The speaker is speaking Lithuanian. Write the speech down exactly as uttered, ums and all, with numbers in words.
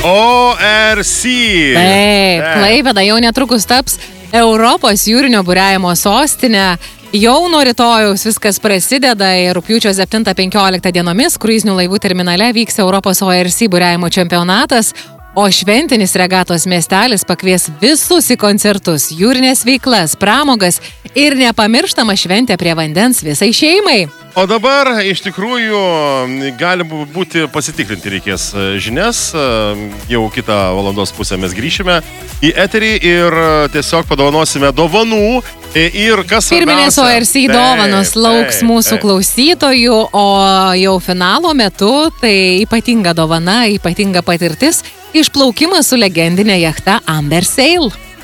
O R C. Taip, Klaipėda jau netrukus taps Europos jūrinio buriavimo sostinė. Jau nuo rytojaus viskas prasideda ir rugpjūčio septintą penkioliktą dienomis kruizinių laivų terminale vyks Europos O R C buriavimo čempionatas, o šventinis regatos miestelis pakvies visus į koncertus, jūrinės veiklas, pramogas ir nepamirštamą šventę prie vandens visai šeimai. O dabar iš tikrųjų gali būti pasitikrinti reikės žinias. Jau kitą valandos pusę mes grįšime į eterį ir tiesiog padovanosime dovanų. Ir kas Pirminės O R C dovanos lauks taip, mūsų taip. klausytojų, o jau finalo metu tai ypatinga dovana, ypatinga patirtis, išplaukimas su legendinė jachta Amber Sail.